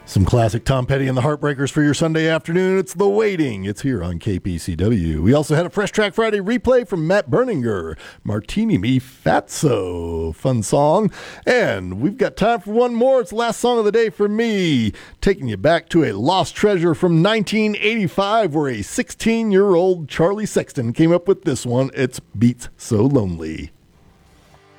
Some classic Tom Petty and the Heartbreakers for your Sunday afternoon. It's The Waiting. It's here on KPCW. We also had a Fresh Track Friday replay from Matt Berninger, Martini Me Fatso. Fun song. And we've got time for one more. It's the last song of the day for me. Taking you back to a lost treasure from 1985 where a 16-year-old Charlie Sexton came up with this one. It's Beats So Lonely.